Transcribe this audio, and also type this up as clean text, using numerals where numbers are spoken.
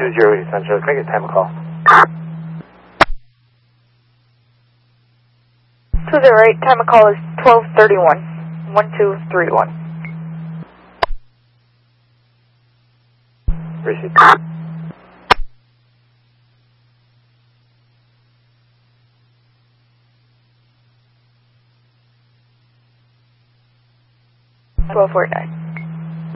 208 Central. Can I get time of call? 208, time of call is 1231, 1231. Received. $1249.